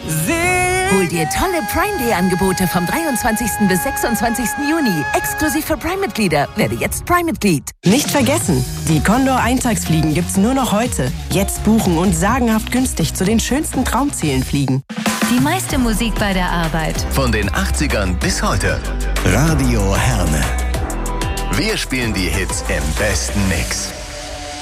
Hol dir tolle Prime Day Angebote vom 23. bis 26. Juni. Exklusiv für Prime-Mitglieder. Werde jetzt Prime-Mitglied. Nicht vergessen, die Condor Eintagsfliegen gibt's nur noch heute. Jetzt buchen und sagenhaft günstig zu den schönsten Traumzielen fliegen. Die meiste Musik bei der Arbeit. Von den 80ern bis heute. Radio Herne. Wir spielen die Hits im besten Mix.